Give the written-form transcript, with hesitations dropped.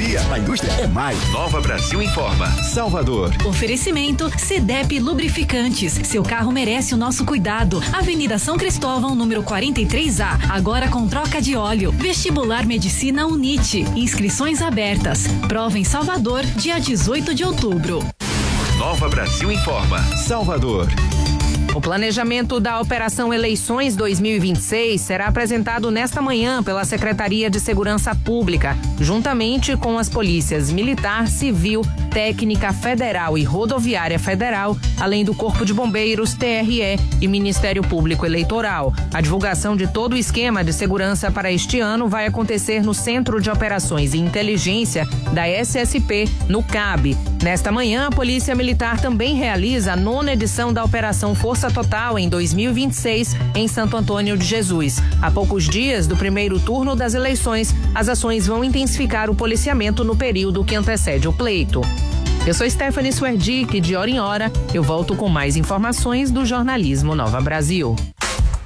economia. A indústria é mais. Nova Brasil informa. Salvador. Oferecimento CDEP Lubrificantes. Seu carro merece o nosso cuidado. Avenida São Cristóvão, número 43A. Agora com troca de óleo. Vestibular Medicina UNIT. Inscrições abertas. Prova em Salvador, dia 18 de outubro. Nova Brasil informa. Salvador. O planejamento da Operação Eleições 2026 será apresentado nesta manhã pela Secretaria de Segurança Pública, juntamente com as polícias Militar, Civil, Técnica Federal e Rodoviária Federal, além do Corpo de Bombeiros, TRE e Ministério Público Eleitoral. A divulgação de todo o esquema de segurança para este ano vai acontecer no Centro de Operações e Inteligência da SSP, no CAB. Nesta manhã, a Polícia Militar também realiza a 9ª edição da Operação Força Total em 2026 em Santo Antônio de Jesus. A poucos dias do primeiro turno das eleições, as ações vão intensificar o policiamento no período que antecede o pleito. Eu sou Stephanie Swerdick, de hora em hora eu volto com mais informações do jornalismo Nova Brasil.